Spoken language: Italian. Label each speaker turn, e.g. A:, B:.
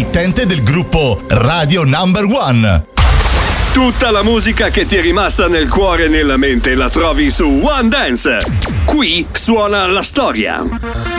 A: emittente del gruppo Radio Number One.
B: Tutta la musica che ti è rimasta nel cuore e nella mente la trovi su One Dance. Qui suona la storia.